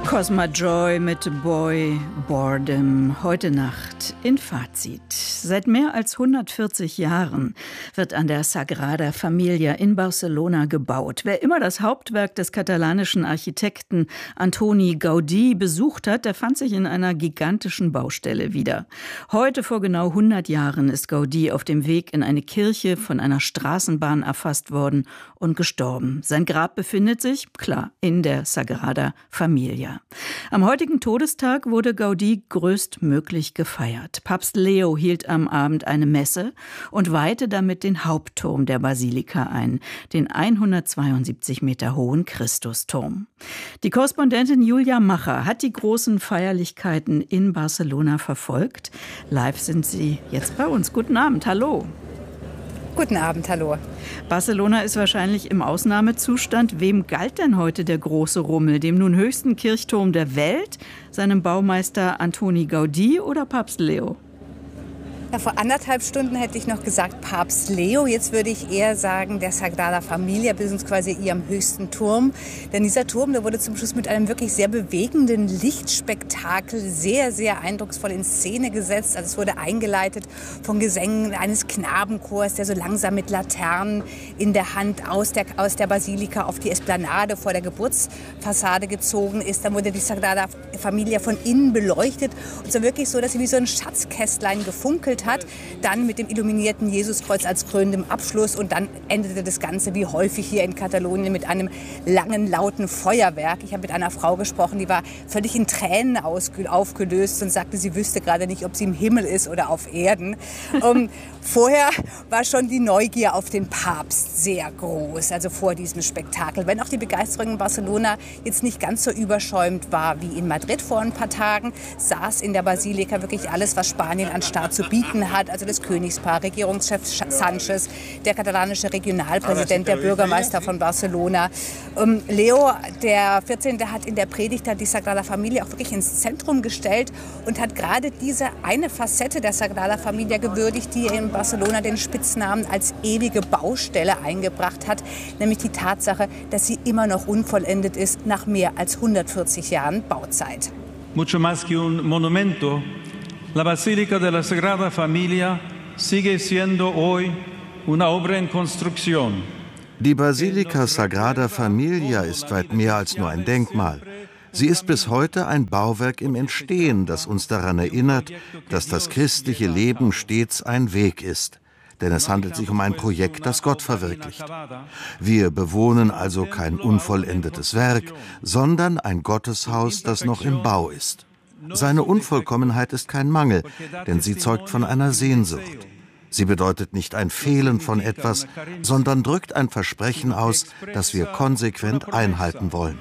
Cosma Joy mit Boy Boredom heute Nacht in Fazit. Seit mehr als 140 Jahren wird an der Sagrada Familia in Barcelona gebaut. Wer immer das Hauptwerk des katalanischen Architekten Antoni Gaudí besucht hat, der fand sich in einer gigantischen Baustelle wieder. Heute vor genau 100 Jahren ist Gaudí auf dem Weg in eine Kirche von einer Straßenbahn erfasst worden und gestorben. Sein Grab befindet sich, klar, in der Sagrada Familia. Am heutigen Todestag wurde Gaudí größtmöglich gefeiert. Papst Leo hielt am Abend eine Messe und weihte damit den Hauptturm der Basilika ein, den 172 Meter hohen Christusturm. Die Korrespondentin Julia Macher hat die großen Feierlichkeiten in Barcelona verfolgt. Live sind sie jetzt bei uns. Guten Abend, hallo. Guten Abend, hallo. Barcelona ist wahrscheinlich im Ausnahmezustand. Wem galt denn heute der große Rummel? Dem nun höchsten Kirchturm der Welt, seinem Baumeister Antoni Gaudí oder Papst Leo? Ja, vor 1,5 Stunden hätte ich noch gesagt Papst Leo. Jetzt würde ich eher sagen der Sagrada Familia, beziehungsweise ihrem höchsten Turm. Denn dieser Turm, der wurde zum Schluss mit einem wirklich sehr bewegenden Lichtspektakel sehr, sehr eindrucksvoll in Szene gesetzt. Also es wurde eingeleitet von Gesängen eines Knabenchors, der so langsam mit Laternen in der Hand aus der Basilika auf die Esplanade vor der Geburtsfassade gezogen ist. Dann wurde die Sagrada Familia von innen beleuchtet. Und so wirklich so, dass sie wie so ein Schatzkästlein gefunkelt hat, dann mit dem illuminierten Jesuskreuz als krönendem Abschluss und dann endete das Ganze wie häufig hier in Katalonien mit einem langen, lauten Feuerwerk. Ich habe mit einer Frau gesprochen, die war völlig in Tränen aufgelöst und sagte, sie wüsste gerade nicht, ob sie im Himmel ist oder auf Erden. Vorher war schon die Neugier auf den Papst sehr groß, also vor diesem Spektakel. Wenn auch die Begeisterung in Barcelona jetzt nicht ganz so überschäumt war wie in Madrid vor ein paar Tagen, saß in der Basilika wirklich alles, was Spanien an Staat zu bieten hat, also das Königspaar, Regierungschef Sánchez, der katalanische Regionalpräsident, der Bürgermeister von Barcelona. Leo, der 14., hat in der Predigt die Sagrada Familia auch wirklich ins Zentrum gestellt und hat gerade diese eine Facette der Sagrada Familia gewürdigt, die in Barcelona den Spitznamen als ewige Baustelle eingebracht hat, nämlich die Tatsache, dass sie immer noch unvollendet ist nach mehr als 140 Jahren Bauzeit. Mucho más que un monumento. La Basílica de la Sagrada Familia sigue siendo hoy una obra en construcción. Die Basilika Sagrada Familia ist weit mehr als nur ein Denkmal. Sie ist bis heute ein Bauwerk im Entstehen, das uns daran erinnert, dass das christliche Leben stets ein Weg ist. Denn es handelt sich um ein Projekt, das Gott verwirklicht. Wir bewohnen also kein unvollendetes Werk, sondern ein Gotteshaus, das noch im Bau ist. Seine Unvollkommenheit ist kein Mangel, denn sie zeugt von einer Sehnsucht. Sie bedeutet nicht ein Fehlen von etwas, sondern drückt ein Versprechen aus, das wir konsequent einhalten wollen.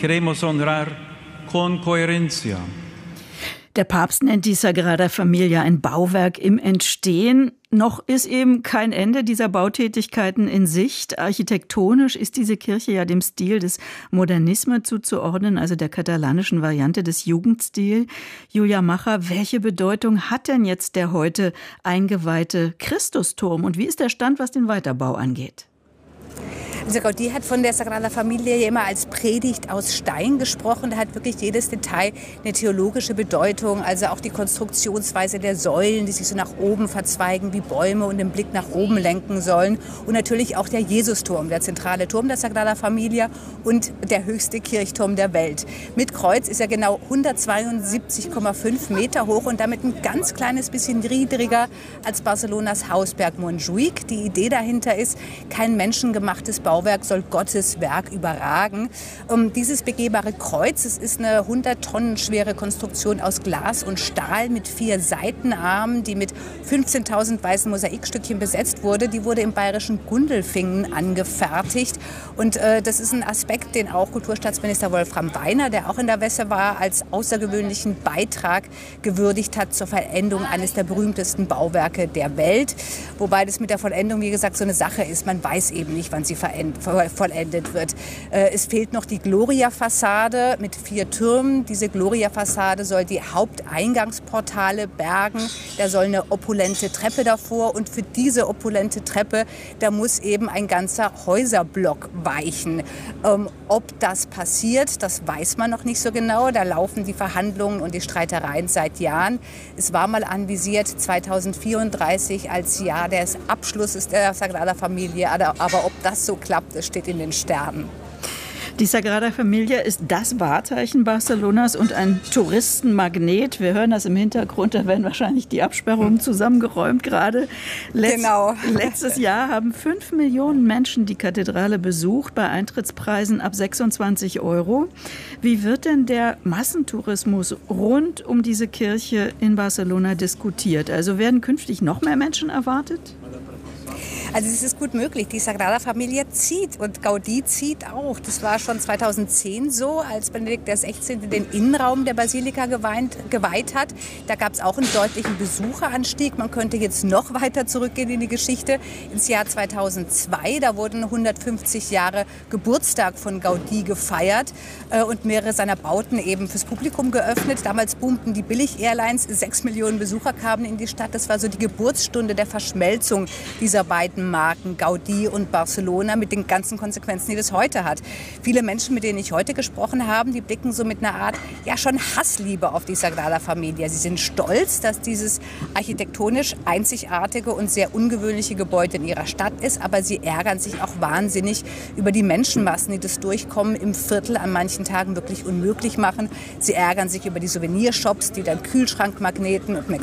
Der Papst nennt die Sagrada Familia ein Bauwerk im Entstehen. Noch ist eben kein Ende dieser Bautätigkeiten in Sicht. Architektonisch ist diese Kirche ja dem Stil des Modernisme zuzuordnen, also der katalanischen Variante des Jugendstil. Julia Macher, welche Bedeutung hat denn jetzt der heute eingeweihte Christusturm und wie ist der Stand, was den Weiterbau angeht? Also Gaudí hat von der Sagrada Familia ja immer als Predigt aus Stein gesprochen. Da hat wirklich jedes Detail eine theologische Bedeutung. Also auch die Konstruktionsweise der Säulen, die sich so nach oben verzweigen wie Bäume und den Blick nach oben lenken sollen. Und natürlich auch der Jesusturm, der zentrale Turm der Sagrada Familia und der höchste Kirchturm der Welt. Mit Kreuz ist er genau 172,5 Meter hoch und damit ein ganz kleines bisschen niedriger als Barcelonas Hausberg Montjuïc. Die Idee dahinter ist, kein menschengemachtes Bauwerk soll Gottes Werk überragen. Dieses begehbare Kreuz, es ist eine 100 Tonnen schwere Konstruktion aus Glas und Stahl mit 4 Seitenarmen, die mit 15.000 weißen Mosaikstückchen besetzt wurde. Die wurde im bayerischen Gundelfingen angefertigt. Und das ist ein Aspekt, den auch Kulturstaatsminister Wolfram Weiner, der auch in der Messe war, als außergewöhnlichen Beitrag gewürdigt hat zur Vollendung eines der berühmtesten Bauwerke der Welt. Wobei das mit der Vollendung, wie gesagt, so eine Sache ist. Man weiß eben nicht, wann sie verendet vollendet wird. Es fehlt noch die Gloria-Fassade mit 4 Türmen. Diese Gloria-Fassade soll die Haupteingangsportale bergen. Da soll eine opulente Treppe davor und für diese opulente Treppe, da muss eben ein ganzer Häuserblock weichen. Ob das passiert, das weiß man noch nicht so genau. Da laufen die Verhandlungen und die Streitereien seit Jahren. Es war mal anvisiert 2034 als Jahr des Abschlusses der Sagrada Familia. Aber ob das so klappt, das steht in den Sternen. Die Sagrada Familia ist das Wahrzeichen Barcelonas und ein Touristenmagnet. Wir hören das im Hintergrund, da werden wahrscheinlich die Absperrungen zusammengeräumt gerade. Genau. Letztes Jahr haben 5 Millionen Menschen die Kathedrale besucht, bei Eintrittspreisen ab 26 €. Wie wird denn der Massentourismus rund um diese Kirche in Barcelona diskutiert? Also werden künftig noch mehr Menschen erwartet? Also es ist gut möglich. Die Sagrada Familia zieht und Gaudí zieht auch. Das war schon 2010 so, als Benedikt XVI. Den Innenraum der Basilika geweiht hat. Da gab es auch einen deutlichen Besucheranstieg. Man könnte jetzt noch weiter zurückgehen in die Geschichte, ins Jahr 2002. Da wurden 150 Jahre Geburtstag von Gaudí gefeiert und mehrere seiner Bauten eben fürs Publikum geöffnet. Damals boomten die Billig-Airlines. 6 Millionen Besucher kamen in die Stadt. Das war so die Geburtsstunde der Verschmelzung dieser beiden Marken, Gaudí und Barcelona, mit den ganzen Konsequenzen, die das heute hat. Viele Menschen, mit denen ich heute gesprochen habe, die blicken so mit einer Art, ja schon Hassliebe auf die Sagrada Familia. Sie sind stolz, dass dieses architektonisch einzigartige und sehr ungewöhnliche Gebäude in ihrer Stadt ist, aber sie ärgern sich auch wahnsinnig über die Menschenmassen, die das Durchkommen im Viertel an manchen Tagen wirklich unmöglich machen. Sie ärgern sich über die Souvenirshops, die dann Kühlschrankmagneten und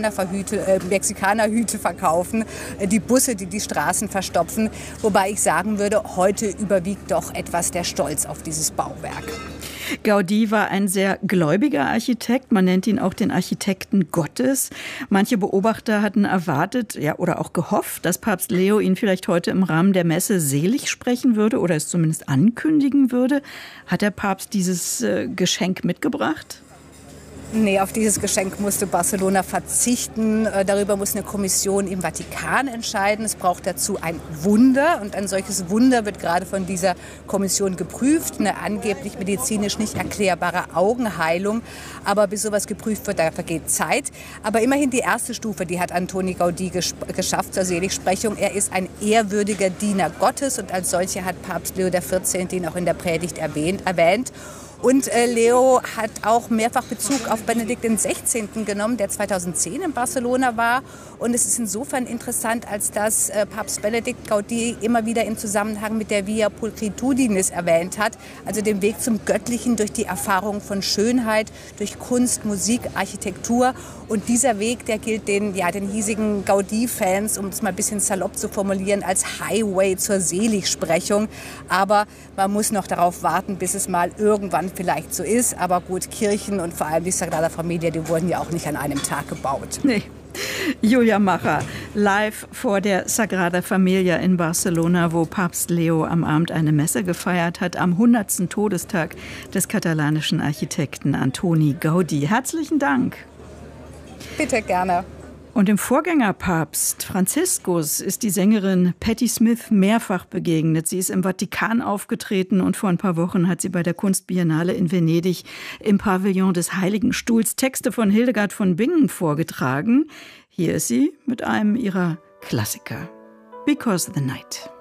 Mexikanerhüte verkaufen, die Busse, die Straßen verstopfen. Wobei ich sagen würde, heute überwiegt doch etwas der Stolz auf dieses Bauwerk. Gaudí war ein sehr gläubiger Architekt. Man nennt ihn auch den Architekten Gottes. Manche Beobachter hatten erwartet, ja, oder auch gehofft, dass Papst Leo ihn vielleicht heute im Rahmen der Messe selig sprechen würde oder es zumindest ankündigen würde. Hat der Papst dieses Geschenk mitgebracht? Nee, auf dieses Geschenk musste Barcelona verzichten. Darüber muss eine Kommission im Vatikan entscheiden. Es braucht dazu ein Wunder. Und ein solches Wunder wird gerade von dieser Kommission geprüft. Eine angeblich medizinisch nicht erklärbare Augenheilung. Aber bis sowas geprüft wird, da vergeht Zeit. Aber immerhin die erste Stufe, die hat Antoni Gaudí geschafft zur Seligsprechung. Er ist ein ehrwürdiger Diener Gottes. Und als solcher hat Papst Leo XIV. Ihn auch in der Predigt erwähnt. Und Leo hat auch mehrfach Bezug auf Benedikt XVI. Genommen, der 2010 in Barcelona war. Und es ist insofern interessant, als dass Papst Benedikt Gaudí immer wieder im Zusammenhang mit der Via Pulchritudinis erwähnt hat. Also den Weg zum Göttlichen durch die Erfahrung von Schönheit, durch Kunst, Musik, Architektur. Und dieser Weg, der gilt den hiesigen Gaudí-Fans, um es mal ein bisschen salopp zu formulieren, als Highway zur Seligsprechung. Aber man muss noch darauf warten, bis es mal irgendwann vielleicht so ist. Aber gut, Kirchen und vor allem die Sagrada Familia, die wurden ja auch nicht an einem Tag gebaut. Nee. Julia Macher, live vor der Sagrada Familia in Barcelona, wo Papst Leo am Abend eine Messe gefeiert hat, am 100. Todestag des katalanischen Architekten Antoni Gaudí. Herzlichen Dank. Bitte, gerne. Und dem Vorgängerpapst Franziskus ist die Sängerin Patti Smith mehrfach begegnet. Sie ist im Vatikan aufgetreten und vor ein paar Wochen hat sie bei der Kunstbiennale in Venedig im Pavillon des Heiligen Stuhls Texte von Hildegard von Bingen vorgetragen. Hier ist sie mit einem ihrer Klassiker. Because the Night.